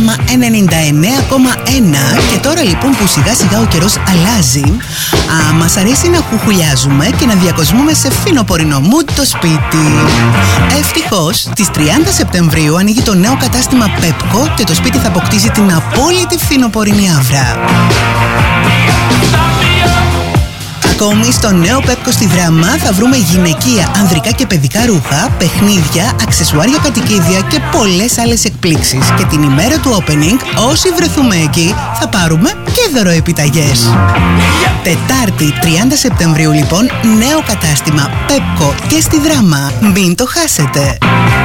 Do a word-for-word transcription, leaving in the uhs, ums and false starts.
Δράμα ενενήντα εννέα κόμμα ένα. Και τώρα λοιπόν που σιγά σιγά ο καιρός αλλάζει, α, μας αρέσει να χουχουλιάζουμε και να διακοσμούμε σε φθινοπορεινό mood το σπίτι. Ευτυχώς, στις τριάντα Σεπτεμβρίου ανοίγει το νέο κατάστημα Pepco και το σπίτι θα αποκτήσει την απόλυτη φθινοπορεινή αύρα. Ακόμη στο νέο Pepco στη Δράμα θα βρούμε γυναικεία, ανδρικά και παιδικά ρούχα, παιχνίδια, αξεσουάρια κατοικίδια και πολλές άλλες εκπλήξεις. Και την ημέρα του opening, όσοι βρεθούμε εκεί, θα πάρουμε και δωροεπιταγές. Τετάρτη τριάντα Σεπτεμβρίου λοιπόν, νέο κατάστημα Pepco και στη Δράμα. Μην το χάσετε!